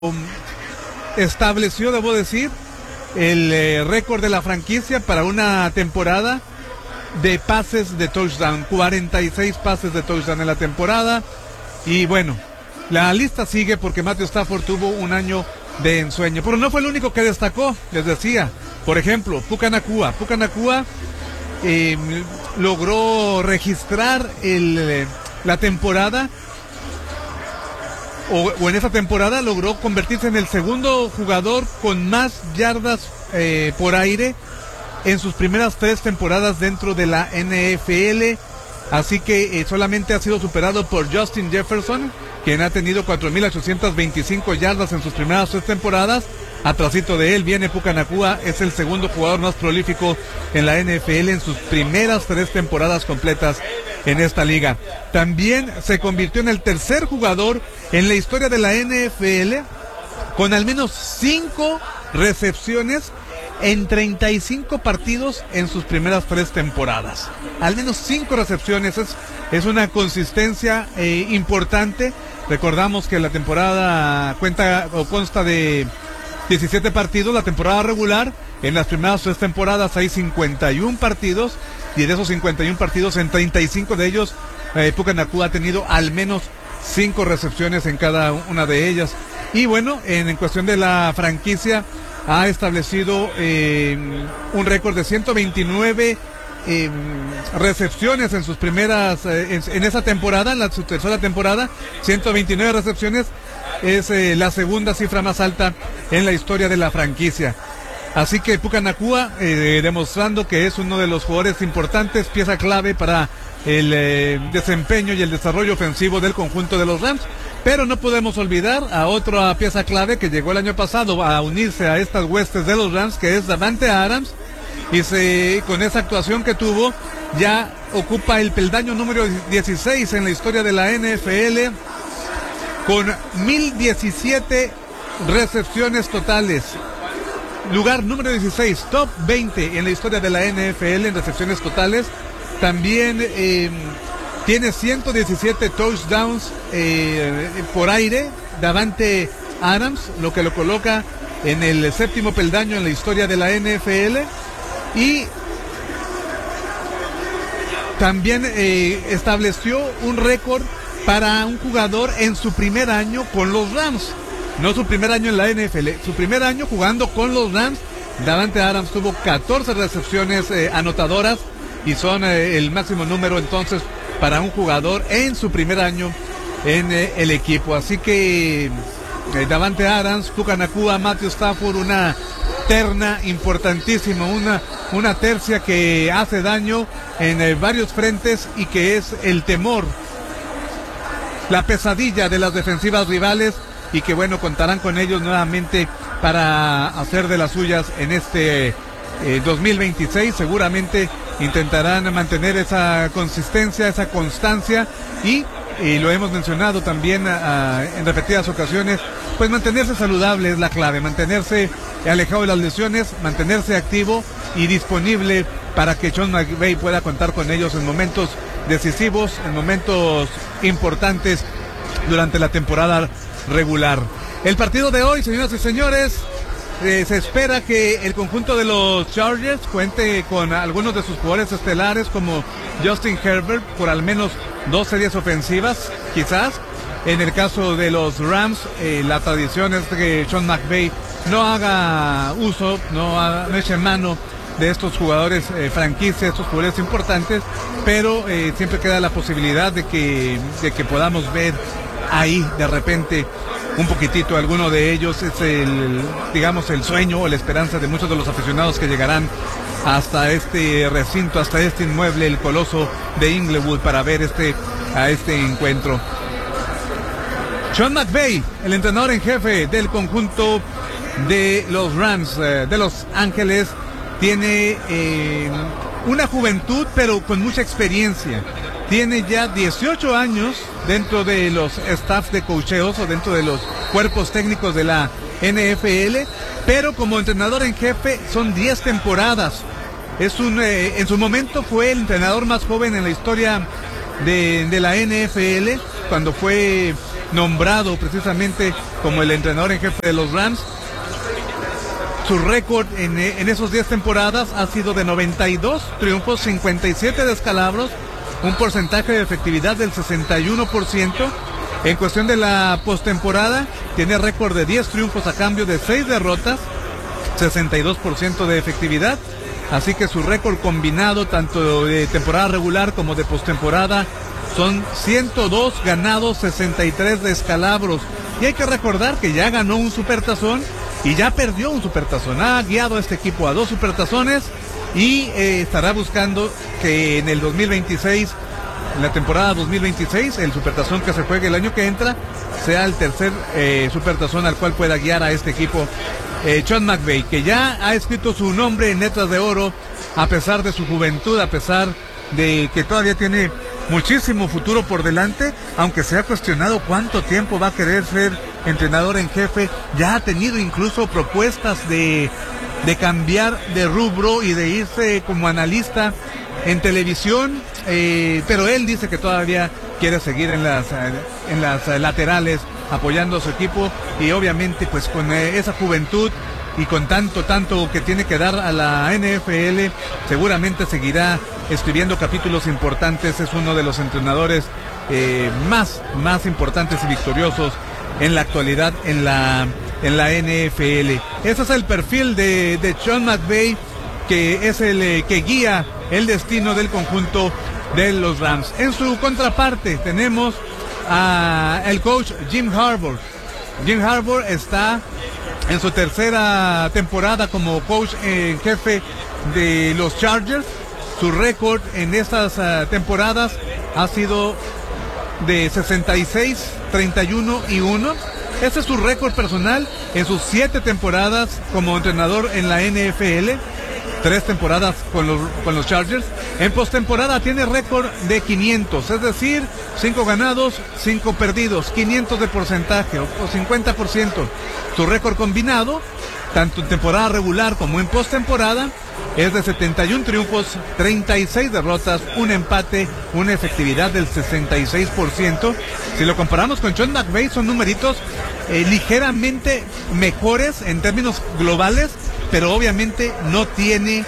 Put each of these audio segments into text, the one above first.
estableció, debo decir, el récord de la franquicia para una temporada de pases de touchdown, 46 pases de touchdown en la temporada. Y bueno, la lista sigue porque Matthew Stafford tuvo un año de ensueño, pero no fue el único que destacó. Les decía, por ejemplo, Puka Nacua logró registrar la temporada, o en esa temporada logró convertirse en el segundo jugador con más yardas por aire en sus primeras 3 temporadas dentro de la NFL. Así que solamente ha sido superado por Justin Jefferson, quien ha tenido 4,825 yardas en sus primeras 3 temporadas. Atrasito de él viene Puka Nacua, es el segundo jugador más prolífico en la NFL en sus primeras 3 temporadas completas en esta liga. También se convirtió en el tercer jugador en la historia de la NFL con al menos 5 recepciones en 35 partidos en sus primeras 3 temporadas. Al menos 5 recepciones es una consistencia importante. Recordamos que la temporada consta de 17 partidos, la temporada regular. En las primeras 3 temporadas hay 51 partidos, y de esos 51 partidos, en 35 de ellos, Puka Nacua ha tenido al menos 5 recepciones en cada una de ellas. Y bueno, en cuestión de la franquicia, ha establecido un récord de 129 recepciones en sus primeras, en esa temporada, en su tercera temporada. 129 recepciones es la segunda cifra más alta en la historia de la franquicia. Así que Puka Nacua demostrando que es uno de los jugadores importantes, pieza clave para el desempeño y el desarrollo ofensivo del conjunto de los Rams. Pero no podemos olvidar a otra pieza clave que llegó el año pasado a unirse a estas huestes de los Rams, que es Davante Adams, y con esa actuación que tuvo ya ocupa el peldaño número 16 en la historia de la NFL, con 1,017 recepciones totales. Lugar número 16, top 20 en la historia de la NFL en recepciones totales. También tiene 117 touchdowns por aire, Davante Adams, lo que lo coloca en el séptimo peldaño en la historia de la NFL. Y también estableció un récord para un jugador en su primer año con los Rams. No su primer año en la NFL, su primer año jugando con los Rams. Davante Adams tuvo 14 recepciones anotadoras, y son el máximo número entonces para un jugador en su primer año en el equipo. Así que Davante Adams, Puka Nacua, Matthew Stafford, una terna importantísima, una tercia que hace daño en varios frentes y que es el temor, la pesadilla de las defensivas rivales, y que bueno, contarán con ellos nuevamente para hacer de las suyas en este 2026. Seguramente intentarán mantener esa consistencia, esa constancia, y lo hemos mencionado también en repetidas ocasiones, pues mantenerse saludable es la clave, mantenerse alejado de las lesiones, mantenerse activo y disponible para que Sean McVay pueda contar con ellos en momentos decisivos, en momentos importantes durante la temporada regular. El partido de hoy, señoras y señores, se espera que el conjunto de los Chargers cuente con algunos de sus jugadores estelares, como Justin Herbert, por al menos 2 series ofensivas, quizás. En el caso de los Rams, la tradición es que Sean McVay no haga uso, no eche mano de estos jugadores franquicia, estos jugadores importantes, pero siempre queda la posibilidad de que podamos ver ahí de repente un poquitito alguno de ellos. Es el sueño o la esperanza de muchos de los aficionados que llegarán hasta este recinto, hasta este inmueble, el Coloso de Inglewood, para ver a este encuentro. Sean McVay, el entrenador en jefe del conjunto de los Rams de Los Ángeles, tiene una juventud pero con mucha experiencia. Tiene ya 18 años dentro de los staffs de coacheos o dentro de los cuerpos técnicos de la NFL, pero como entrenador en jefe son 10 temporadas. En su momento fue el entrenador más joven en la historia de la NFL, cuando fue nombrado precisamente como el entrenador en jefe de los Rams. Su récord en esos 10 temporadas ha sido de 92 triunfos, 57 descalabros, un porcentaje de efectividad del 61%. En cuestión de la postemporada, tiene récord de 10 triunfos a cambio de 6 derrotas, 62% de efectividad. Así que su récord combinado, tanto de temporada regular como de postemporada, son 102 ganados, 63 descalabros. Y hay que recordar que ya ganó un supertazón y ya perdió un supertazón. Ha guiado a este equipo a 2 supertazones y estará buscando que en el 2026, en la temporada 2026, el supertazón que se juegue el año que entra, sea el tercer supertazón al cual pueda guiar a este equipo. Sean McVay, que ya ha escrito su nombre en letras de oro, a pesar de su juventud, a pesar de que todavía tiene muchísimo futuro por delante, aunque se ha cuestionado cuánto tiempo va a querer ser entrenador en jefe. Ya ha tenido incluso propuestas de cambiar de rubro y de irse como analista en televisión, pero él dice que todavía quiere seguir en las laterales apoyando a su equipo, y obviamente pues con esa juventud y con tanto que tiene que dar a la NFL, seguramente seguirá escribiendo capítulos importantes. Es uno de los entrenadores más importantes y victoriosos en la actualidad en la NFL. Ese es el perfil de Sean McVay, que es el que guía el destino del conjunto de los Rams. En su contraparte tenemos el coach Jim Harbaugh. Jim Harbaugh está en su tercera temporada como coach en jefe de los Chargers. Su récord en estas temporadas ha sido de 66, 31 y 1. Ese es su récord personal en sus 7 temporadas como entrenador en la NFL. 3 temporadas con los Chargers. En postemporada tiene récord de 500, es decir, 5 ganados, 5 perdidos, 500 de porcentaje o 50%. Su récord combinado, tanto en temporada regular como en postemporada, es de 71 triunfos, 36 derrotas, un empate, una efectividad del 66%. Si lo comparamos con Sean McVay, son numeritos ligeramente mejores en términos globales, pero obviamente no tiene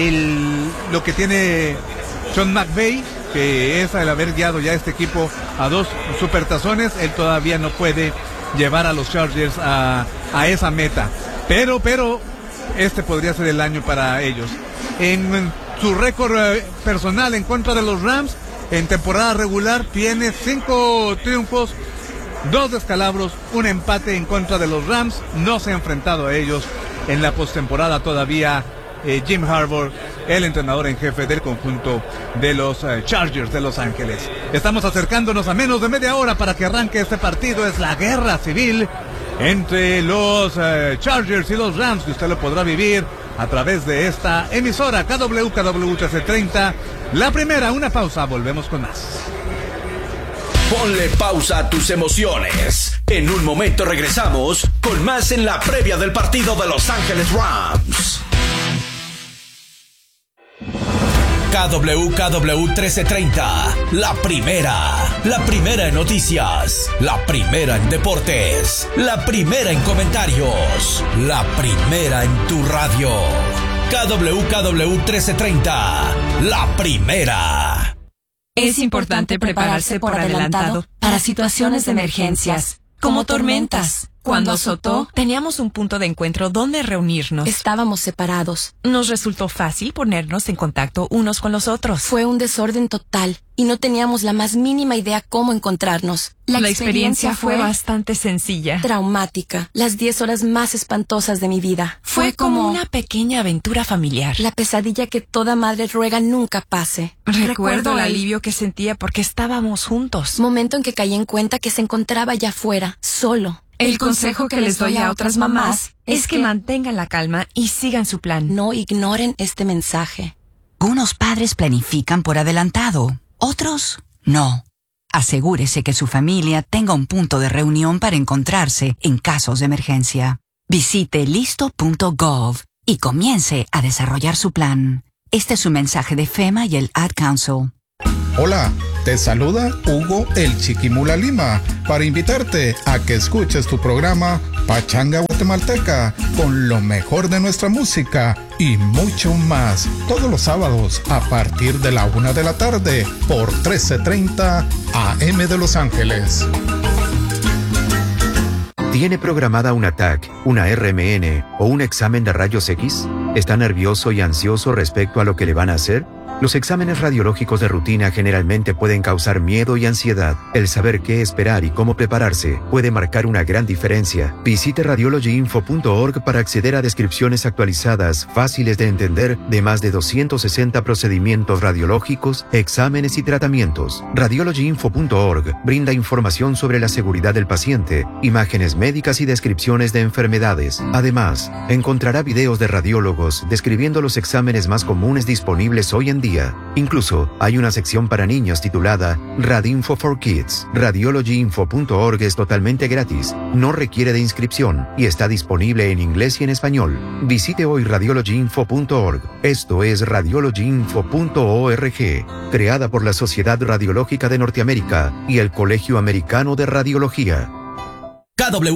lo que tiene Sean McVay, que es el haber guiado ya este equipo a 2 supertazones. Él todavía no puede llevar a los Chargers a esa meta, pero este podría ser el año para ellos. En su récord personal en contra de los Rams, en temporada regular tiene 5 triunfos, 2 descalabros, un empate en contra de los Rams. No se ha enfrentado a ellos en la postemporada todavía Jim Harbaugh, el entrenador en jefe del conjunto de los Chargers de Los Ángeles. Estamos acercándonos a menos de media hora para que arranque este partido. Es la guerra civil entre los Chargers y los Rams, que usted lo podrá vivir a través de esta emisora KW 1330. La primera, una pausa, volvemos con más. Ponle pausa a tus emociones. En un momento regresamos con más en la previa del partido de Los Ángeles Rams. KW 1330, la primera en noticias, la primera en deportes, la primera en comentarios, la primera en tu radio. KW 1330, la primera. Es importante prepararse por adelantado para situaciones de emergencias, como tormentas. Cuando azotó, teníamos un punto de encuentro donde reunirnos. Estábamos separados. Nos resultó fácil ponernos en contacto unos con los otros. Fue un desorden total y no teníamos la más mínima idea cómo encontrarnos. La experiencia fue bastante sencilla. Traumática. Las 10 horas más espantosas de mi vida. Fue como una pequeña aventura familiar. La pesadilla que toda madre ruega nunca pase. Recuerdo el alivio que sentía porque estábamos juntos. Momento en que caí en cuenta que se encontraba allá afuera, solo. El consejo que les doy a otras mamás es que mantengan la calma y sigan su plan. No ignoren este mensaje. Unos padres planifican por adelantado, otros no. Asegúrese que su familia tenga un punto de reunión para encontrarse en casos de emergencia. Visite listo.gov y comience a desarrollar su plan. Este es un mensaje de FEMA y el Ad Council. Hola, Te saluda Hugo el Chiquimula Lima para invitarte a que escuches tu programa Pachanga Guatemalteca con lo mejor de nuestra música y mucho más todos los sábados a partir de la 1 de la tarde por 1330 AM de Los Ángeles. ¿Tiene programada una TAC, una RMN o un examen de rayos X? ¿Está nervioso y ansioso respecto a lo que le van a hacer? Los exámenes radiológicos de rutina generalmente pueden causar miedo y ansiedad. El saber qué esperar y cómo prepararse puede marcar una gran diferencia. Visite radiologyinfo.org para acceder a descripciones actualizadas, fáciles de entender, de más de 260 procedimientos radiológicos, exámenes y tratamientos. Radiologyinfo.org brinda información sobre la seguridad del paciente, imágenes médicas y descripciones de enfermedades. Además, encontrará videos de radiólogos describiendo los exámenes más comunes disponibles hoy en día. Incluso hay una sección para niños titulada Radinfo for Kids. Radiologyinfo.org es totalmente gratis, no requiere de inscripción y está disponible en inglés y en español. Visite hoy radiologyinfo.org. Esto es radiologyinfo.org, creada por la Sociedad Radiológica de Norteamérica y el Colegio Americano de Radiología. KW